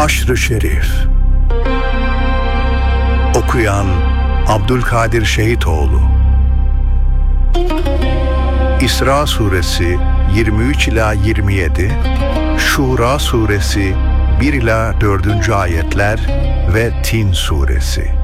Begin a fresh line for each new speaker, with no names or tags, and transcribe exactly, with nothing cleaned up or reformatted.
Haşr-ı Şerif. Okuyan Abdülkadir Şehitoğlu. İsra Suresi yirmi üç ila yirmi yedi, Şura Suresi bir ila dördüncü ayetler ve Tin Suresi.